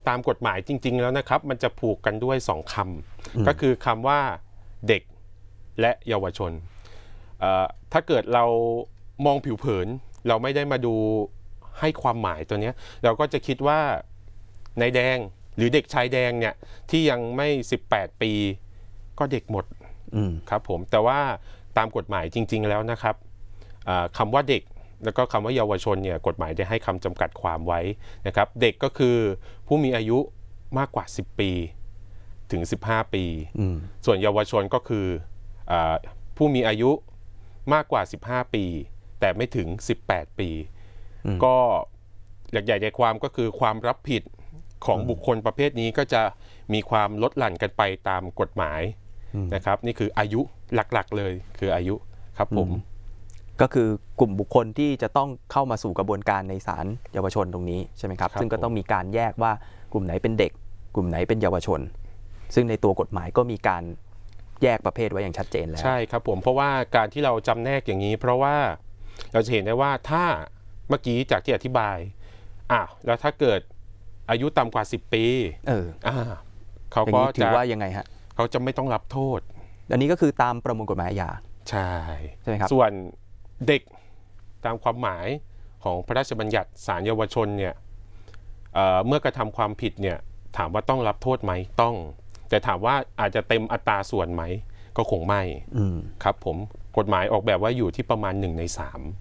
ตามกฎหมายจริงๆแล้วนะครับมันจะผูกกันด้วย2 คำก็คือคำว่าเด็กและเยาวชนถ้าเกิดเรามองผิวเผินเราไม่ได้มาดูให้ความหมายตัวนี้เราก็จะคิดว่านายแดงหรือเด็กชายแดงเนี่ยที่ยังไม่18 ปีก็เด็กหมดครับผมแต่ว่าตามกฎหมายจริงๆแล้วนะครับคำว่าเด็กแล้วก็คำว่าเยาวชนเนี่ยกฎหมายได้ให้คำจำกัดความไว้นะครับเด็กก็คือผู้มีอายุมากกว่า10 ปีถึง15 ปีส่วนเยาวชนก็คือผู้มีอายุมากกว่า15 ปีแต่ไม่ถึง18 ปีก็ใหญ่ๆใจความก็คือความรับผิดของบุคคลประเภทนี้ก็จะมีความลดหลั่นกันไปตามกฎหมายนะครับนี่คืออายุหลักๆเลยคืออายุครับผมก็คือกลุ่มบุคคลที่จะต้องเข้ามาสู่กระบวนการในศาลเยาวชนตรงนี้ใช่ไหมครับซึ่งก็ต้องมีการแยกว่ากลุ่มไหนเป็นเด็กกลุ่มไหนเป็นเยาวชนซึ่งในตัวกฎหมายก็มีการแยกประเภทไว้อย่างชัดเจนแล้วใช่ครับผมเพราะว่าการที่เราจำแนกอย่างนี้เพราะว่าเราจะเห็นได้ว่าถ้าเมื่อกี้จากที่อธิบายแล้วถ้าเกิดอายุต่ำกว่า10 ปีเขาก็ถือว่ายังไงฮะเขาจะไม่ต้องรับโทษอันนี้ก็คือตามประมวลกฎหมายอาญาใช่ไหมครับส่วนเด็กตามความหมายของพระราชบัญญัติศาลเยาวชนเนี่ยเมื่อกระทำความผิดเนี่ยถามว่าต้องรับโทษไหมต้องแต่ถามว่าอาจจะเต็มอัตราส่วนไหมก็คงไม่ครับผมกฎหมายออกแบบว่าอยู่ที่ประมาณ1 ใน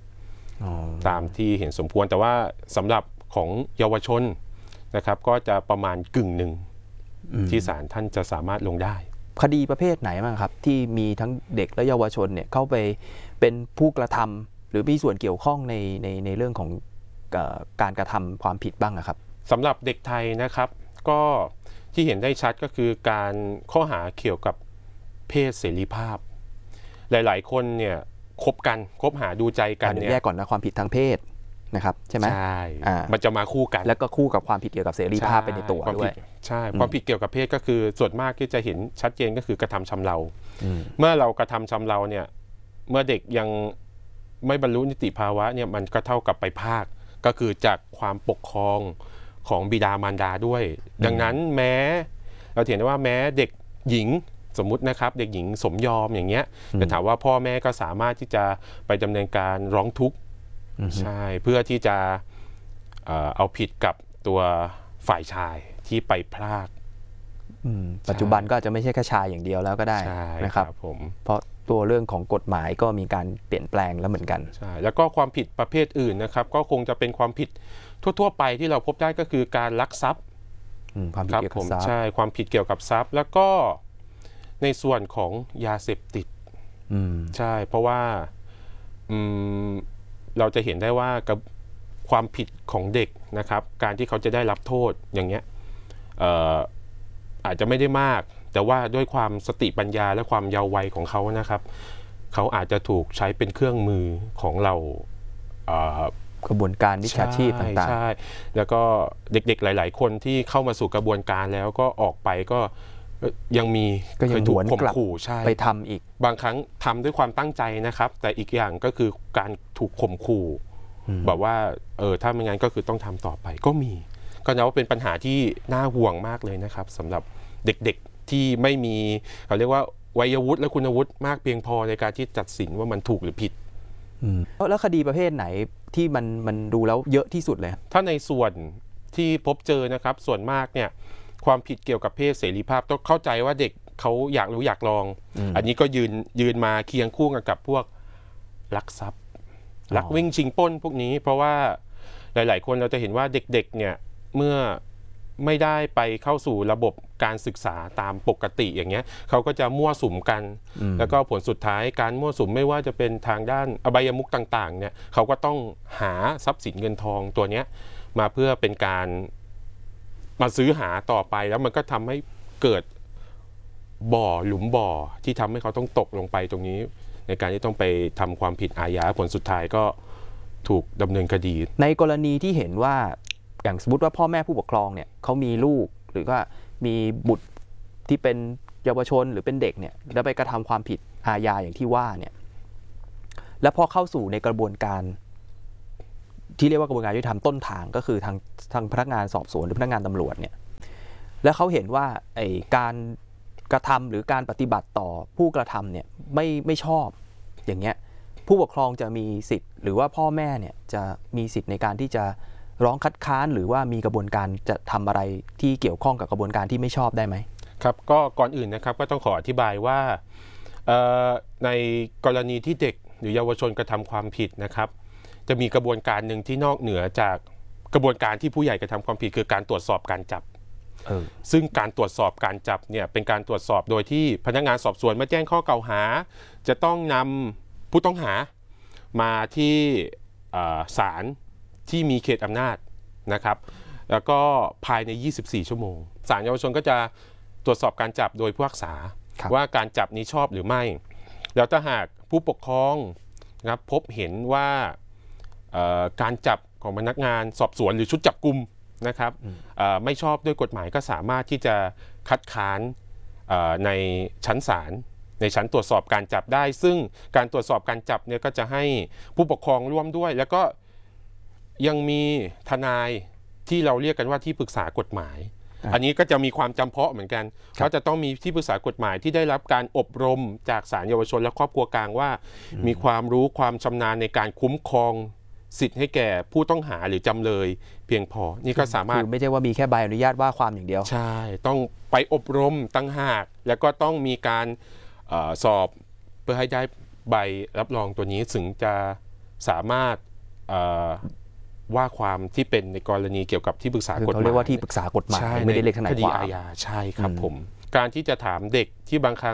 3ตามที่เห็นสมควรแต่ว่าสำหรับของเยาวชนนะครับก็จะประมาณ1/2ที่ศาลท่านจะสามารถลงได้คดีประเภทไหนบ้างครับที่มีทั้งเด็กและเยาวชนเนี่ยเข้าไปเป็นผู้กระทำหรือมีส่วนเกี่ยวข้องในเรื่องของการกระทำความผิดบ้างครับสำหรับเด็กไทยนะครับก็ที่เห็นได้ชัดก็คือการข้อหาเกี่ยวกับเพศเสรีภาพหลายๆคนเนี่ยคบหาดูใจกันเนี่ยแยกก่อนนะความผิดทางเพศนะครับใช่ไหมใช่มันจะมาคู่กันแล้วก็คู่กับความผิดเกี่ยวกับเสรีภาพไปในตัวด้วยใช่ความผิดเกี่ยวกับเพศก็คือส่วนมากที่จะเห็นชัดเจนก็คือกระทำชำเราเมื่อเรากระทำชำเราเนี่ยเมื่อเด็กยังไม่บรรลุนิติภาวะเนี่ยมันก็เท่ากับไปพรากก็คือจากความปกครองของบิดามารดาด้วยดังนั้นแม้เราเห็นได้ว่าแม้เด็กหญิงสมมุตินะครับเด็กหญิงสมยอมอย่างเงี้ยแต่ถามว่าพ่อแม่ก็สามารถที่จะไปดำเนินการร้องทุกข์ใช่เพื่อที่จะเอาผิดกับตัวฝ่ายชายที่ไปพรากปัจจุบันก็อาจจะไม่ใช่แค่ชายอย่างเดียวแล้วก็ได้นะครับผมเพราะตัวเรื่องของกฎหมายก็มีการเปลี่ยนแปลงแล้วเหมือนกันใช่แล้วก็ความผิดประเภทอื่นนะครับก็คงจะเป็นความผิดทั่วๆไปที่เราพบได้ก็คือการลักทรัพย์ความผิดเกี่ยวกับทรัพย์ใช่ความผิดเกี่ยวกับทรัพย์แล้วก็ในส่วนของยาเสพติดใช่เพราะว่าเราจะเห็นได้ว่ากับความผิดของเด็กนะครับการที่เขาจะได้รับโทษอย่างเงี้ยอาจจะไม่ได้มากแต่ว่าด้วยความสติปัญญาและความเยาว์วัยของเขานะครับเขาอาจจะถูกใช้เป็นเครื่องมือของเรากระบวนการวิชาชีพต่างๆใช่แล้วก็เด็กๆหลายๆคนที่เข้ามาสู่กระบวนการแล้วก็ออกไปก็ยังเคยถูกข่มขู่ใช่ไปทำอีกบางครั้งทำด้วยความตั้งใจนะครับแต่อีกอย่างก็คือการถูกข่มขู่แบบว่าถ้าไม่งั้นก็คือต้องทำต่อไปก็มีก็นับว่าเป็นปัญหาที่น่าห่วงมากเลยนะครับสำหรับเด็กๆที่ไม่มีเขาเรียกว่าวัยวุฒิและคุณวุฒิมากเพียงพอในการที่ตัดสินว่ามันถูกหรือผิดแล้วคดีประเภทไหนที่มันดูแล้วเยอะที่สุดเลยถ้าในส่วนที่พบเจอนะครับส่วนมากเนี่ยความผิดเกี่ยวกับเพศเสรีภาพต้องเข้าใจว่าเด็กเขาอยากรู้อยากลองอันนี้ก็ยืนมาเคียงคู่กันกับพวกลักทรัพย์ลักวิ่งชิงปล้นพวกนี้เพราะว่าหลายๆคนเราจะเห็นว่าเด็กๆเนี่ยเมื่อไม่ได้ไปเข้าสู่ระบบการศึกษาตามปกติอย่างเงี้ยเขาก็จะมั่วสุมกันแล้วก็ผลสุดท้ายการมั่วสุมไม่ว่าจะเป็นทางด้านอบายมุขต่างๆเนี่ยเขาก็ต้องหาทรัพย์สินเงินทองตัวเนี้ยมาเพื่อเป็นการมาซื้อหาต่อไปแล้วมันก็ทำให้เกิดหลุมบ่อที่ทำให้เขาต้องตกลงไปตรงนี้ในการที่ต้องไปทำความผิดอาญาผลสุดท้ายก็ถูกดำเนินคดีในกรณีที่เห็นว่าอย่างสมมติว่าพ่อแม่ผู้ปกครองเนี่ยเขามีลูกหรือว่ามีบุตรที่เป็นเยาวชนหรือเป็นเด็กเนี่ยแล้วไปกระทำความผิดอาญาอย่างที่ว่าเนี่ยแล้วพอเข้าสู่ในกระบวนการที่เรียกว่ากระบวนการยุติธรรมต้นทางก็คือทางพนักงานสอบสวนหรือพนักงานตำรวจเนี่ยแล้วเขาเห็นว่าไอ้การกระทำหรือการปฏิบัติต่อผู้กระทำเนี่ยไม่ชอบอย่างเงี้ยผู้ปกครองจะมีสิทธิ์หรือว่าพ่อแม่เนี่ยจะมีสิทธิ์ในการที่จะร้องคัดค้านหรือว่ามีกระบวนการจะทำอะไรที่เกี่ยวข้องกับกระบวนการที่ไม่ชอบได้ไหมครับก็ก่อนอื่นนะครับก็ต้องขออธิบายว่าในกรณีที่เด็กหรือเยาวชนกระทำความผิดนะครับจะมีกระบวนการหนึ่งที่นอกเหนือจากกระบวนการที่ผู้ใหญ่กระทำความผิดคือการตรวจสอบการจับซึ่งการตรวจสอบการจับเนี่ยเป็นการตรวจสอบโดยที่พนักงานสอบสวนมาแจ้งข้อกล่าวหาจะต้องนำผู้ต้องหามาที่ศาลที่มีเขตอำนาจนะครับแล้วก็ภายใน 24 ชั่วโมงศาลเยาวชนก็จะตรวจสอบการจับโดยผู้พิพากษาว่าการจับนี้ชอบหรือไม่แล้วถ้าหากผู้ปกครองนะครับพบเห็นว่าการจับของพนักงานสอบสวนหรือชุดจับกุมนะครับไม่ชอบด้วยกฎหมายก็สามารถที่จะคัดค้านในชั้นศาลในชั้นตรวจสอบการจับได้ซึ่งการตรวจสอบการจับเนี่ยก็จะให้ผู้ปกครองร่วมด้วยแล้วก็ยังมีทนายที่เราเรียกกันว่าที่ปรึกษากฎหมายอันนี้ก็จะมีความจำเพาะเหมือนกันเขาจะต้องมีที่ปรึกษากฎหมายที่ได้รับการอบรมจากศาลเยาวชนและครอบครัวกลางว่ามีความรู้ความชำนาญในการคุ้มครองสิทธิ์ให้แก่ผู้ต้องหาหรือจำเลยเพียงพอนี่ก็สามารถคือไม่ใช่ว่ามีแค่ใบอนุญาตว่าความอย่างเดียวใช่ต้องไปอบรมตั้งหากแล้วก็ต้องมีการสอบเพื่อให้ได้ใบรับรองตัวนี้ถึงจะสามารถว่าความที่เป็นในกรณีเกี่ยวกับที่ปรึกษากฎหมายเขาเรียกว่าที่ปรึกษากฎหมายไม่ได้เรียกทนายความคดีอาญาใช่ครับผมการที่จะถามเด็กที่บางครั้ง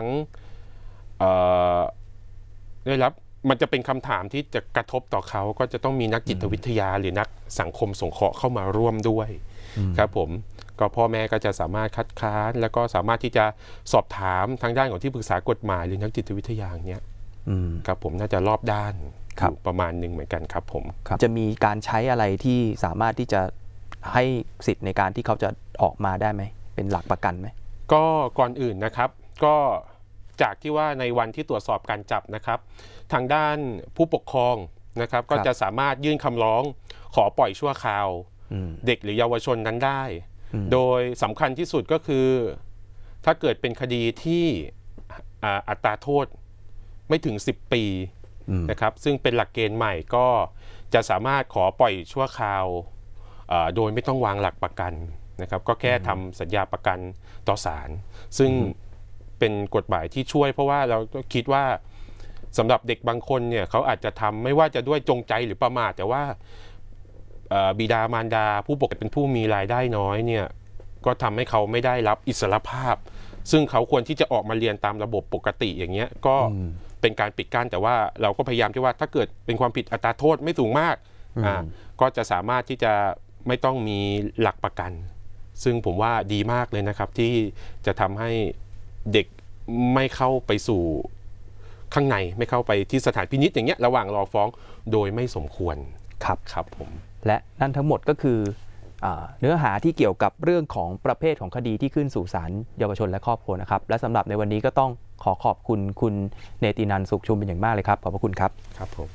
ได้รับมันจะเป็นคำถามที่จะกระทบต่อเขาก็จะต้องมีนักจิตวิทยาหรือนักสังคมสงเคราะห์เข้ามาร่วมด้วยครับผมก็พ่อแม่ก็จะสามารถคัดค้านแล้วก็สามารถที่จะสอบถามทางด้านของที่ปรึกษากฎหมายหรือนักจิตวิทยาเนี้ยครับผมน่าจะรอบด้านประมาณหนึ่งเหมือนกันครับผมจะมีการใช้อะไรที่สามารถที่จะให้สิทธิ์ในการที่เขาจะออกมาได้ไหมเป็นหลักประกันไหมก็ก่อนอื่นนะครับก็จากที่ว่าในวันที่ตรวจสอบการจับนะครับทางด้านผู้ปกครองนะครับก็จะสามารถยื่นคำร้องขอปล่อยชั่วคราวเด็กหรือเยาวชนนั้นได้โดยสำคัญที่สุดก็คือถ้าเกิดเป็นคดีที่อัตราโทษไม่ถึง10 ปีนะครับซึ่งเป็นหลักเกณฑ์ใหม่ก็จะสามารถขอปล่อยชั่วคราวโดยไม่ต้องวางหลักประกันนะครับก็แค่ทำสัญญาประกันต่อศาลซึ่งเป็นกฎหมายที่ช่วยเพราะว่าเราคิดว่าสำหรับเด็กบางคนเนี่ยเขาอาจจะทำไม่ว่าจะด้วยจงใจหรือประมาทแต่ว่าบิดามารดาผู้ปกครองเป็นผู้มีรายได้น้อยเนี่ยก็ทำให้เขาไม่ได้รับอิสรภาพซึ่งเขาควรที่จะออกมาเรียนตามระบบปกติอย่างเงี้ยก็เป็นการปิดกั้นแต่ว่าเราก็พยายามที่ว่าถ้าเกิดเป็นความผิดอัตราโทษไม่สูงมากก็จะสามารถที่จะไม่ต้องมีหลักประกันซึ่งผมว่าดีมากเลยนะครับที่จะทำให้เด็กไม่เข้าไปสู่ข้างในไม่เข้าไปที่สถานพินิจอย่างเงี้ยระหว่างรอฟ้องโดยไม่สมควรครับผมและนั่นทั้งหมดก็คือเนื้อหาที่เกี่ยวกับเรื่องของประเภทของคดีที่ขึ้นสู่ศาลเยาวชนและครอบครัวนะครับและสำหรับในวันนี้ก็ต้องขอขอบคุณคุณเนตินันท์สุขชุมเป็นอย่างมากเลยครับขอบพระคุณครับครับผม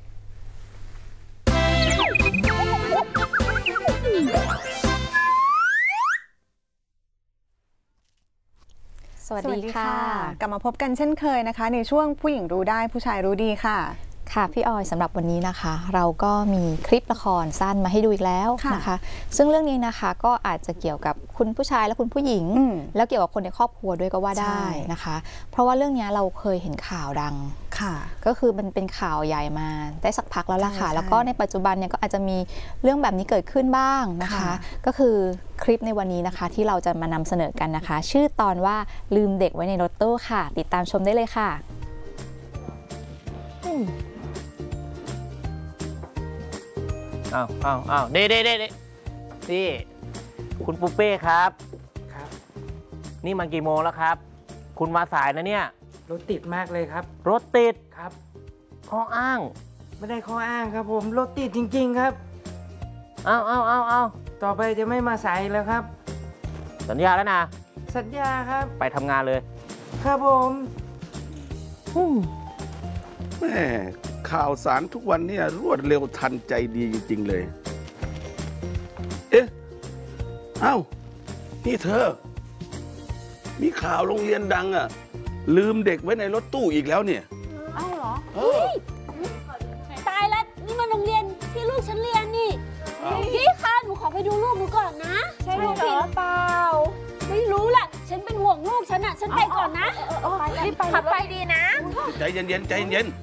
สวัสดีค่ะกลับมาพบกันเช่นเคยนะคะในช่วงผู้หญิงรู้ได้ผู้ชายรู้ดีค่ะค่ะพี่ออยสำหรับวันนี้นะคะเราก็มีคลิปละครสั้นมาให้ดูอีกแล้วนะคะซึ่งเรื่องนี้นะคะก็อาจจะเกี่ยวกับคุณผู้ชายและคุณผู้หญิงแล้วเกี่ยวกับคนในครอบครัวด้วยก็ว่าได้นะคะเพราะว่าเรื่องนี้เราเคยเห็นข่าวดังค่ะก็คือมันเป็นข่าวใหญ่มาได้สักพักแล้วล่ะค่ะแล้วก็ในปัจจุบันเนี่ยก็อาจจะมีเรื่องแบบนี้เกิดขึ้นบ้างนะคะก็คือคลิปในวันนี้นะคะที่เราจะมานำเสนอกันนะคะชื่อตอนว่าลืมเด็กไว้ในรถตู้ค่ะติดตามชมได้เลยค่ะอ้าวนี่คุณปูเป้ครับนี่มันกี่โมงแล้วครับคุณมาสายนะเนี่ยรถติดมากเลยครับรถติดครับข้ออ้างไม่ได้ข้ออ้างครับผมรถติดจริงๆครับเอาต่อไปจะไม่มาสายแล้วครับสัญญาแล้วนะสัญญาครับไปทำงานเลยครับผมแม่ข่าวสารทุกวันนี้รวดเร็วทันใจดีจริงๆเลยเอ๊ะเอ้านี่เธอ มีข่าวโรงเรียนดังอ่ะ ลืมเด็กไว้ในรถตู้อีกแล้วเนี่ยเอ้าเหรอตายแล้วนี่มันโรงเรียนที่ลูกฉันเรียนนี่พี่คะหนูขอไปดูลูกหนูก่อนนะใช่หรือเปล่าไม่รู้แหละฉันเป็นห่วงลูกฉันอ่ะฉันไปก่อนนะรีบไปขับไปดีนะใจเย็นใจเย็น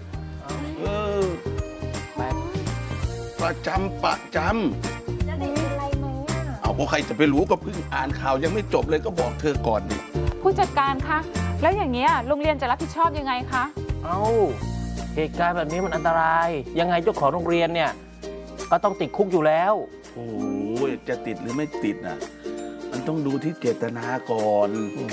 ประจำจะได้อะไรไหมเอาใครจะไปรู้ก็เพิ่งอ่านข่าวยังไม่จบเลยก็บอกเธอก่อนดิผู้จัดการคะแล้วอย่างเงี้ยโรงเรียนจะรับผิดชอบยังไงคะเอ้าเหตุการณ์แบบนี้มันอันตรายยังไงเจ้าของโรงเรียนเนี่ยก็ต้องติดคุกอยู่แล้วโอ้ยจะติดหรือไม่ติดนะมันต้องดูที่เจตนาก่อน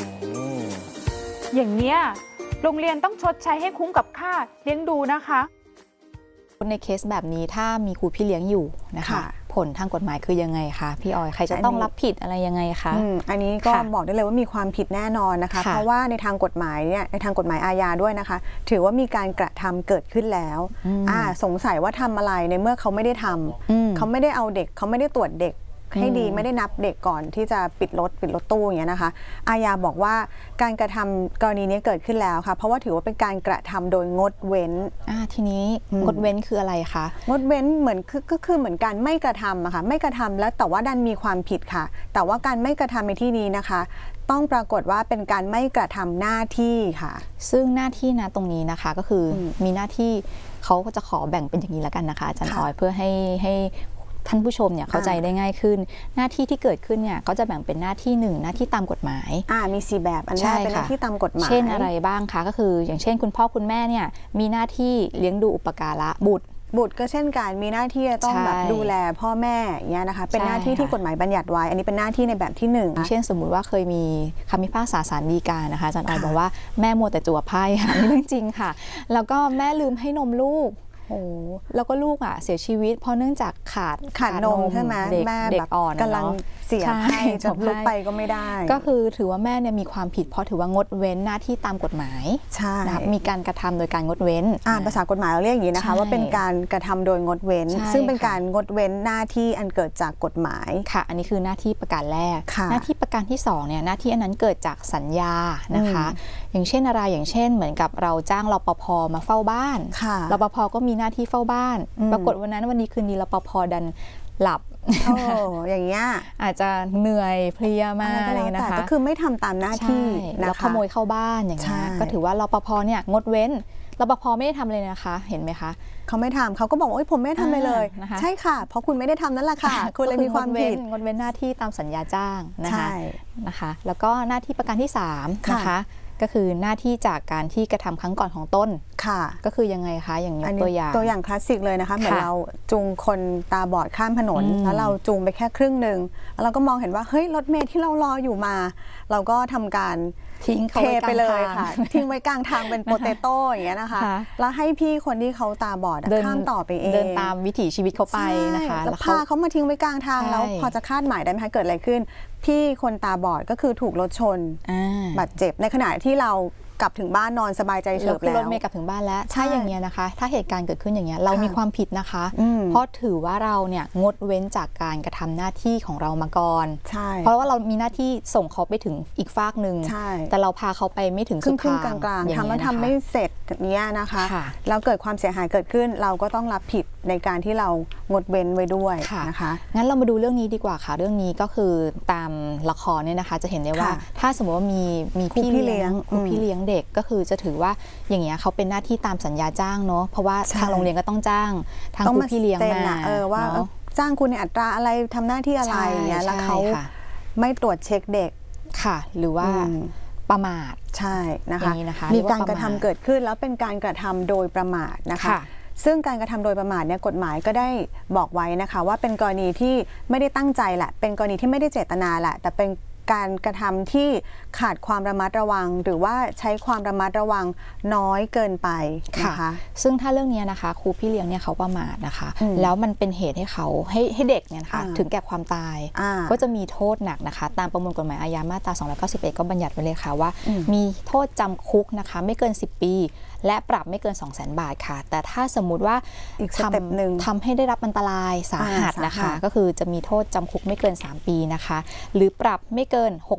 อย่างเงี้ยโรงเรียนต้องชดใช้ให้คุ้มกับค่าเลี้ยงดูนะคะในเคสแบบนี้ถ้ามีครูพี่เลี้ยงอยู่นะคะผลทางกฎหมายคือยังไงคะพี่ออยใครจะต้องรับผิดอะไรยังไงคะอันนี้ก็บอกได้เลยว่ามีความผิดแน่นอนนะคะเพราะว่าในทางกฎหมายเนี่ยในทางกฎหมายอาญาด้วยนะคะถือว่ามีการกระทำเกิดขึ้นแล้วสงสัยว่าทำอะไรในเมื่อเขาไม่ได้ทำเขาไม่ได้เอาเด็กเขาไม่ได้ตรวจเด็กให้ดีไม่ได้นับเด็กก่อนที่จะปิดรถตู้อย่างเงี้ยนะคะอาญาบอกว่าการกระทำกรณีนี้เกิดขึ้นแล้วค่ะเพราะว่าถือว่าเป็นการกระทำโดยงดเว้นทีนี้งดเว้นคืออะไรคะงดเว้นเหมือนก็คือเหมือนการไม่กระทำอะค่ะไม่กระทำแล้วแต่ว่าดันมีความผิดค่ะแต่ว่าการไม่กระทำในที่นี้นะคะต้องปรากฏว่าเป็นการไม่กระทำหน้าที่ค่ะซึ่งหน้าที่นะตรงนี้นะคะก็คือมีหน้าที่เขาก็จะขอแบ่งเป็นอย่างนี้แล้วกันนะคะอาจารย์ออยเพื่อให้ท่านผู้ชมเนี่ยเข้าใจได้ง่ายขึ้นหน้าที่ที่เกิดขึ้นเนี่ยก็จะแบ่งเป็นหน้าที่1หน้าที่ตามกฎหมายมี4แบบอันแรกเป็นหน้าที่ตามกฎหมายเช่นอะไรบ้างคะก็คืออย่างเช่นคุณพ่อคุณแม่เนี่ยมีหน้าที่เลี้ยงดูอุปการะบุตรก็เช่นกันมีหน้าที่ต้องแบบดูแลพ่อแม่อย่างเงี้ยนะคะเป็นหน้าที่ที่กฎหมายบัญญัติไว้อันนี้เป็นหน้าที่ในแบบที่1 เช่นสมมุติว่าเคยมีคำพิพากษาศาลฎีกานะคะอาจารย์ออยบอกว่าแม่มัวแต่จั่วไพ่ค่ะนี่เรื่องจริงค่ะแล้วก็แม่ลืมให้นมลูกแล้วก็ลูกเสียชีวิตเพราะเนื่องจากขาดนมใช่ไหมแม่แบบกำลังเสียให้จะลุกไปก็ไม่ได้ก็คือถือว่าแม่เนี่ยมีความผิดเพราะถือว่างดเว้นหน้าที่ตามกฎหมายใช่มีการกระทำโดยการงดเว้นภาษากฎหมายเราเรียกอย่างนี้นะคะว่าเป็นการกระทำโดยงดเว้นซึ่งเป็นการงดเว้นหน้าที่อันเกิดจากกฎหมายค่ะอันนี้คือหน้าที่ประการแรกหน้าที่ประการที่2เนี่ยหน้าที่อันนั้นเกิดจากสัญญานะคะอย่างเช่นอะไรอย่างเช่นเหมือนกับเราจ้างรปภ.มาเฝ้าบ้านรปภ.ก็มีหน้าที่เฝ้าบ้านปรากฏวันนี้คืนนี้รปภ.ดันหลับอย่างเงี้ยอาจจะเหนื่อยเพลียมากอะไรนะคะก็คือไม่ทำตามหน้าที่แล้วขโมยเข้าบ้านอย่างเงี้ยก็ถือว่ารปภ.เนี่ยงดเว้นรปภ.ไม่ได้ทำเลยนะคะเห็นไหมคะเขาไม่ทำเขาก็บอกว่าผมไม่ทำเลยใช่ค่ะเพราะคุณไม่ได้ทำนั่นแหละค่ะคุณเลยมีความผิดงดเว้นหน้าที่ตามสัญญาจ้างนะคะแล้วก็หน้าที่ประการที่3นะคะก็คือหน้าที่จากการที่กระทำครั้งก่อนของต้นค่ะก็คือยังไงคะอย่างนี้ตัวอย่างคลาสสิกเลยนะคะเหมือนเราจูงคนตาบอดข้ามถนนแล้วเราจูงไปแค่ครึ่งนึงแล้วเราก็มองเห็นว่าเฮ้ยรถเมล์ที่เรารออยู่มาเราก็ทำการทิ้งเขาไปเลยค่ะทิ้งไว้กลางทางเป็นโปเตโต้อย่างเงี้ยนะคะแล้วให้พี่คนที่เขาตาบอดข้ามต่อไปเองเดินตามวิถีชีวิตเขาไปนะคะแล้วพาเขามาทิ้งไว้กลางทางแล้วพอจะคาดหมายได้ไหมคะเกิดอะไรขึ้นพี่คนตาบอดก็คือถูกรถชนบาดเจ็บในขณะที่เรากลับถึงบ้านนอนสบายใจเฉิบแล้วรถเมล์กลับถึงบ้านแล้วถ้าอย่างเงี้ยนะคะถ้าเหตุการณ์เกิดขึ้นอย่างเงี้ยเรามีความผิดนะคะเพราะถือว่าเราเนี่ยงดเว้นจากการกระทำหน้าที่ของเรามาก่อนเพราะว่าเรามีหน้าที่ส่งเขาไปถึงอีกฟากหนึ่งแต่เราพาเขาไปไม่ถึงสุดทางกลางๆทำแล้วทำไม่เสร็จเนี้ยนะคะแล้วเกิดความเสียหายเกิดขึ้นเราก็ต้องรับผิดในการที่เรางดเว้นไว้ด้วยนะคะงั้นเรามาดูเรื่องนี้ดีกว่าค่ะเรื่องนี้ก็คือตามละครเนี่ยนะคะจะเห็นได้ว่าถ้าสมมติว่ามีพี่เลี้ยงเด็กก็คือจะถือว่าอย่างเงี้ยเขาเป็นหน้าที่ตามสัญญาจ้างเนาะเพราะว่าทางโรงเรียนก็ต้องจ้างทางครูพี่เลี้ยงมาว่าจ้างคุณในอัตราอะไรทำหน้าที่อะไรเงี้ยแล้วเขาไม่ตรวจเช็คเด็กค่ะหรือว่าประมาทใช่นะคะมีการกระทำเกิดขึ้นแล้วเป็นการกระทำโดยประมาทนะคะซึ่งการกระทำโดยประมาทเนี่ยกฎหมายก็ได้บอกไว้นะคะว่าเป็นกรณีที่ไม่ได้ตั้งใจแหละเป็นกรณีที่ไม่ได้เจตนาแหละแต่เป็นการกระทำที่ขาดความระมัดระวังหรือว่าใช้ความระมัดระวังน้อยเกินไปนะคะซึ่งถ้าเรื่องนี้นะคะครูพี่เลี้ยงเนี่ยเขาประมาทนะคะแล้วมันเป็นเหตุให้เขาให้เด็กเนี่ยค่ะถึงแก่ความตายก็จะมีโทษหนักนะคะตามประมวลกฎหมายอาญามาตรา291ก็บัญญัติไว้เลยค่ะว่ามีโทษจำคุกนะคะไม่เกิน10 ปีและปรับไม่เกิน 200,000 บาทค่ะแต่ถ้าสมมุติว่าทำให้ได้รับอันตรายสาหัสนะคะก็คือจะมีโทษจำคุกไม่เกิน3 ปีนะคะหรือปรับไม่เกิกิน